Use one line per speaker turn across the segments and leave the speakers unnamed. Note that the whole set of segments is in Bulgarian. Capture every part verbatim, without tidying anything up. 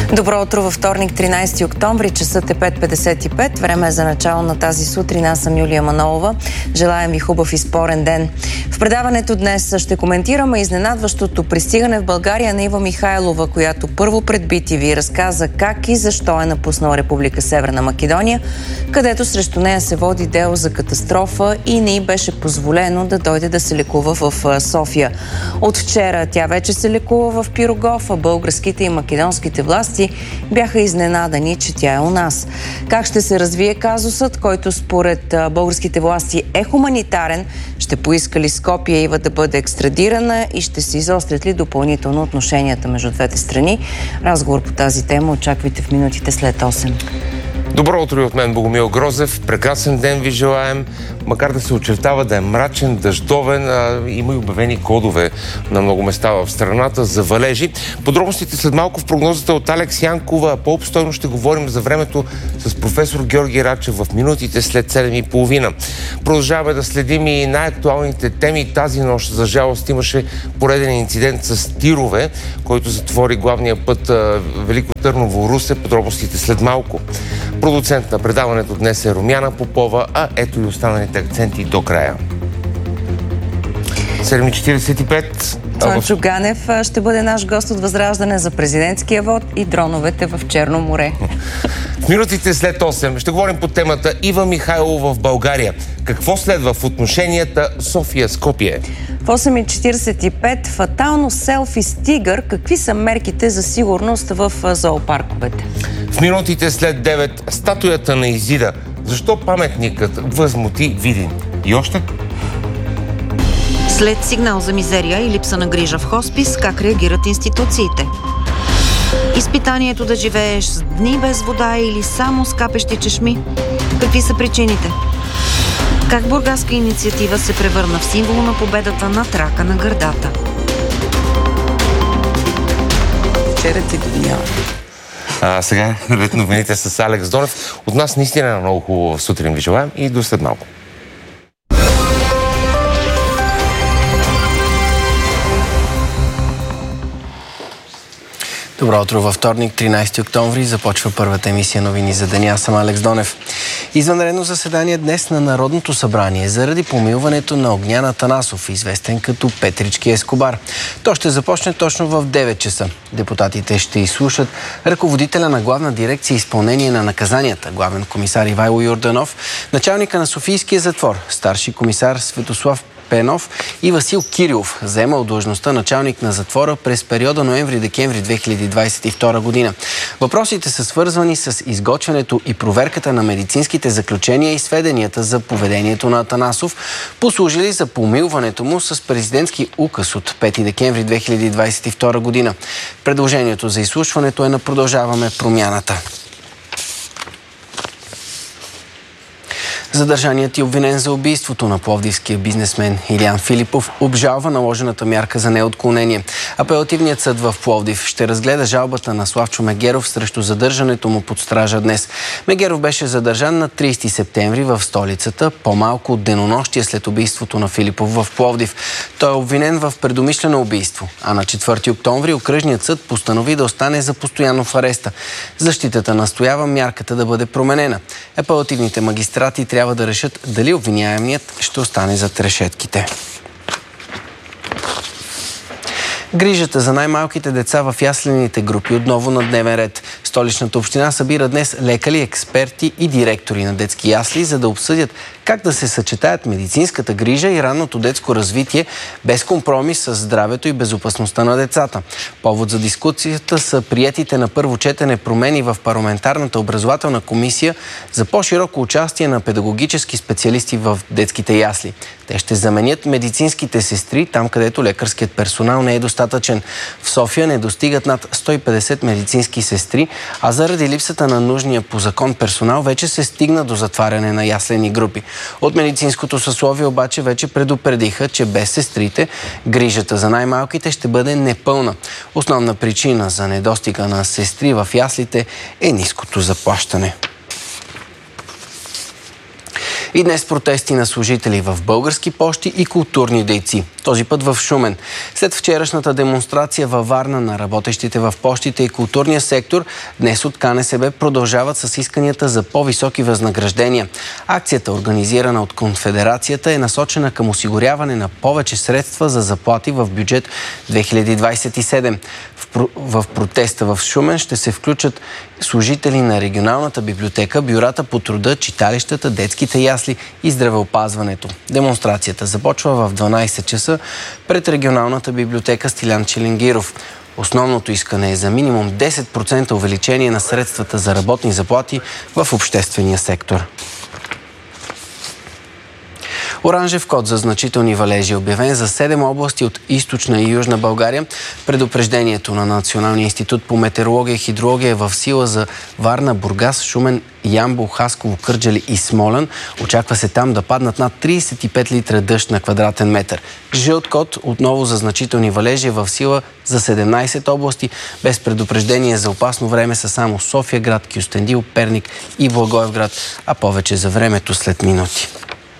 Добро утро във вторник, тринайсети октомври, часът е пет петдесет и пет. Време е за начало на тази сутрин. Аз съм Юлия Манолова. Желаем ви хубав и спорен ден. В предаването днес ще коментираме изненадващото пристигане в България на Ива Михайлова, която първо пред би ти ви разказа как и защо е напуснала Република Северна Македония, където срещу нея се води дело за катастрофа и не й беше позволено да дойде да се лекува в София. От вчера тя вече се лекува в Пирогов, а българските и македонските власти бяха изненадани, че тя е у нас. Как ще се развие казусът, който според българските власти е хуманитарен? Ще поиска ли Скопие Ива да бъде екстрадирана и ще се изострят ли допълнително отношенията между двете страни? Разговор по тази тема очаквайте в минутите след осем.
Добро утро и от мен, Богомил Грозев. Прекрасен ден ви желаем. Макар да се очертава да е мрачен, дъждовен, а, има и обявени кодове на много места в страната за валежи. Подробностите след малко в прогнозата от Алекс Янкова. По-обстойно ще говорим за времето с професор Георги Рачев в минутите след седем и половина. Продължаваме да следим и най-актуалните теми. Тази нощ, за жалост, имаше пореден инцидент с тирове, който затвори главния път Велико Търново-Русе. Подробностите след малко. Продуцент на предаването днес е Румяна Попова, а ето и останалите акценти до края. седем и четирийсет и пет.
Цончо Ганев ще бъде наш гост от Възраждане за президентския вод и дроновете в Черно море.
В минутите след осем ще говорим по темата Ива Михайлова в България. Какво следва в отношенията София-Скопие?
В осем и четирийсет и пет фатално селфи с тигър. Какви са мерките за сигурност в зоопарковете?
В минутите след девет статуята на Изида. Защо паметникът възмути Видин? И още?
След сигнал за мизерия и липса на грижа в хоспис, как реагират институциите? Изпитанието да живееш с дни без вода или само с капещи чешми? Какви са причините? Как бургаска инициатива се превърна в символ на победата над рака на гърдата?
Вчера ти годинява.
А сега новините с Алекс Донев. От нас наистина е много хубаво сутрин ви желаем и до след малко.
Добро утро във вторник, тринайсети октомври. Започва първата емисия новини за деня. Аз съм Алекс Донев. Извънредно заседание днес на Народното събрание заради помилването на Огнян Атанасов, известен като Петрички Ескобар. То ще започне точно в девет часа. Депутатите ще изслушат ръководителя на Главна дирекция изпълнение на наказанията, главен комисар Ивайло Йорданов, началника на Софийския затвор, старши комисар Светослав Пенов и Васил Кирилов, заемал длъжността началник на затвора през периода ноември-декември две хиляди двайсет и втора година. Въпросите са свързвани с изготвянето и проверката на медицинските заключения и сведенията за поведението на Атанасов, послужили за помилването му с президентски указ от пети декември две хиляди двайсет и втора година. Предложението за изслушването е на Продължаваме промяната. Задържаният и обвинен за убийството на пловдивския бизнесмен Илиян Филипов обжалва наложената мярка за неотклонение. Апелативният съд в Пловдив ще разгледа жалбата на Славчо Мегеров срещу задържането му под стража днес. Мегеров беше задържан на трийсети септември в столицата, по-малко от денонощие след убийството на Филипов в Пловдив. Той е обвинен в предумишлено убийство, а на четвърти октомври окръжният съд постанови да остане за постоянно в ареста. Защитата настоява мярката да бъде променена. Апелативните магистрати трябва да решат дали обвиняемият ще остане зад решетките. Грижата за най-малките деца в яслените групи отново на дневен ред. Столичната община събира днес лекари, експерти и директори на детски ясли, за да обсъдят как да се съчетаят медицинската грижа и ранното детско развитие без компромис с здравето и безопасността на децата. Повод за дискусията са приетите на първо четене промени в парламентарната образователна комисия за по-широко участие на педагогически специалисти в детските ясли. Те ще заменят медицинските сестри там, където лекарският персонал не е достатъчен. В София не достигат над сто и петдесет медицински сестри, а заради липсата на нужния по закон персонал вече се стигна до затваряне на яслени групи. От медицинското съсловие обаче вече предупредиха, че без сестрите грижата за най-малките ще бъде непълна. Основна причина за недостига на сестри в яслите е ниското заплащане. И днес протести на служители в български пощи и културни дейци. този път в Шумен. След вчерашната демонстрация във Варна на работещите в пощите и културния сектор, днес от КНСБ продължават с исканията за по-високи възнаграждения. Акцията, организирана от Конфедерацията, е насочена към осигуряване на повече средства за заплати в бюджет две хиляди двадесет и седем. В, в протеста в Шумен ще се включат служители на регионалната библиотека, бюрата по труда, читалищата, детските ясли и здравеопазването. Демонстрацията започва в дванадесет часа пред регионалната библиотека Стилян Челенгиров. Основното искане е за минимум десет процента увеличение на средствата за работни заплати в обществения сектор. Оранжев код за значителни валежи е обявен за седем области от източна и южна България. Предупреждението на Националния институт по метеорология и хидрология е в сила за Варна, Бургас, Шумен, Ямбол, Хасково, Кърджали и Смолян. Очаква се там да паднат над тридесет и пет литра дъжд на квадратен метър. Жълт код отново за значителни валежи е в сила за седемнадесет области. Без предупреждение за опасно време са само София-град, Кюстендил, Перник и Благоевград, а повече за времето след минути.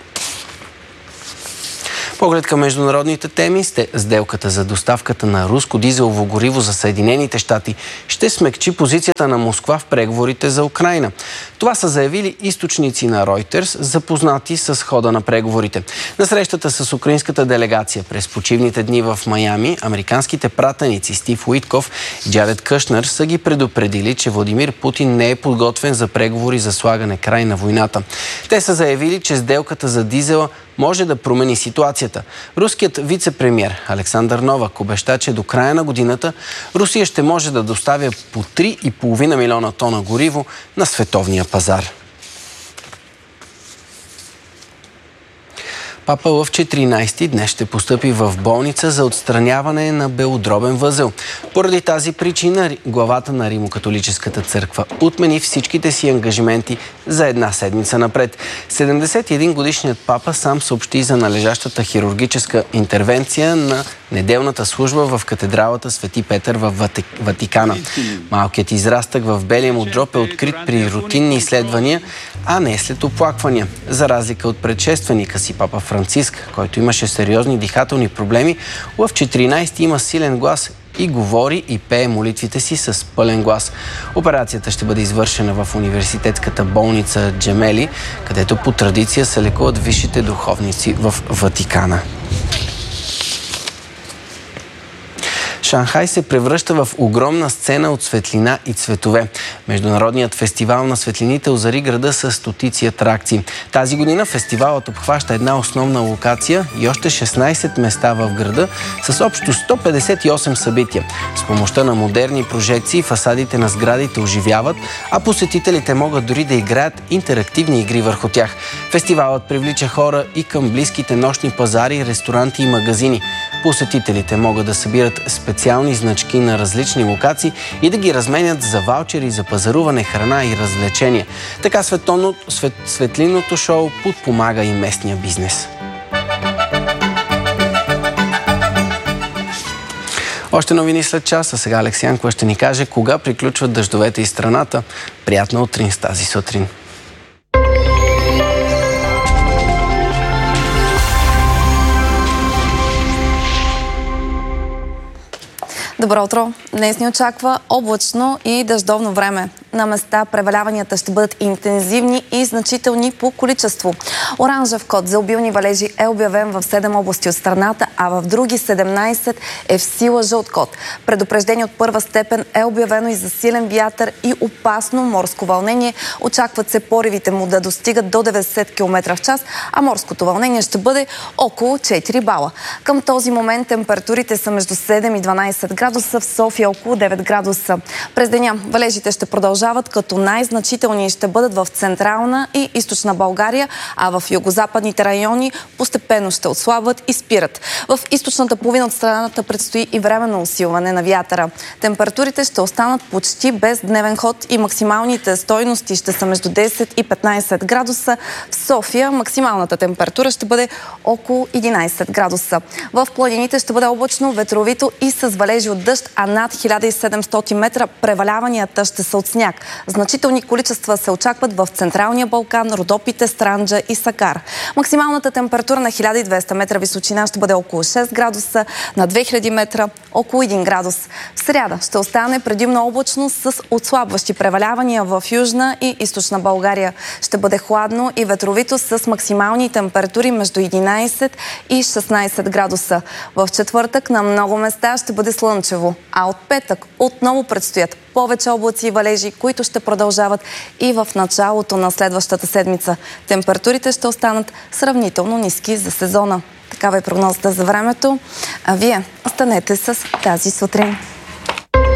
Поглед към международните теми, сделката за доставката на руско дизелово гориво за Съединените щати ще смекчи позицията на Москва в преговорите за Украйна. Това са заявили източници на Reuters, запознати с хода на преговорите. На срещата с украинската делегация през почивните дни в Майами, американските пратеници Стив Уитков и Джаред Кушнер са ги предупредили, че Владимир Путин не е подготвен за преговори за слагане край на войната. Те са заявили, че сделката за дизела може да промени ситуацията. Руският вице-премиер Александър Новак обеща, че до края на годината Русия ще може да доставя по три и половина милиона тона гориво на световния пазар. Папа Лъв четиринадесети днес ще постъпи в болница за отстраняване на белодробен възел. Поради тази причина главата на Римокатолическата църква отмени всичките си ангажименти за една седмица напред. седемдесет и един годишният папа сам съобщи за належащата хирургическа интервенция на неделната служба в катедралата Свети Петър в Ватикана. Малкият израстък в белия му дроб е открит при рутинни изследвания, а не след оплаквания. За разлика от предшественика си папа Франциск, който имаше сериозни дихателни проблеми, Лъв четиринадесети има силен глас и говори и пее молитвите си с пълен глас. Операцията ще бъде извършена в университетската болница Джемели, където по традиция се лекуват висшите духовници в Ватикана. Шанхай се превръща в огромна сцена от светлина и цветове. Международният фестивал на светлините озари града с стотици атракции. Тази година фестивалът обхваща една основна локация и още шестнадесет места в града с общо сто петдесет и осем събития. С помощта на модерни прожекции фасадите на сградите оживяват, а посетителите могат дори да играят интерактивни игри върху тях. Фестивалът привлича хора и към близките нощни пазари, ресторанти и магазини. Посетителите могат да събират специални значки на различни локации и да ги разменят за ваучери за пазаруване, храна и развлечения. Така светлинното, свет, светлинното шоу подпомага и местния бизнес. Още новини след час, а сега Алексиянкова ще ни каже кога приключват дъждовете из страната. Приятна утрин с тази сутрин.
Добро утро! Днес ни очаква облачно и дъждовно време. На места преваляванията ще бъдат интензивни и значителни по количество. Оранжев код за обилни валежи е обявен в седем области от страната, а в други седемнадесет е в сила жълт код. Предупреждение от първа степен е обявено и за силен вятър и опасно морско вълнение. Очакват се поривите му да достигат до деветдесет километра в час, а морското вълнение ще бъде около четири бала. Към този момент температурите са между седем и дванадесет градуса, в София около девет градуса. През деня валежите ще продължават, като най-значителни ще бъдат в централна и източна България, а в югозападните райони постепенно ще отслабват и спират. В източната половина от страната предстои и временно усилване на вятъра. Температурите ще останат почти без дневен ход и максималните стойности ще са между десет и петнадесет градуса. В София максималната температура ще бъде около единадесет градуса. В планините ще бъде облачно, ветровито и с валежи от дъжд, а над хиляда и седемстотин метра преваляванията ще са от сняг. сняг. Значителни количества се очакват в Централния Балкан, Родопите, Странджа и Сакар. Максималната температура на хиляда и двеста метра височина ще бъде около шест градуса, на две хиляди метра около един градус. В сряда ще остане предимно облачно с отслабващи превалявания в Южна и Източна България. Ще бъде хладно и ветровито с максимални температури между единайсет и шестнайсет градуса. В четвъртък на много места ще бъде слънчево, а от петък отново предстоят повече облаци и валежи, които ще продължават и в началото на следващата седмица. Температурите ще останат сравнително ниски за сезона. Такава е прогнозата за времето. А вие останете с Тази сутрин.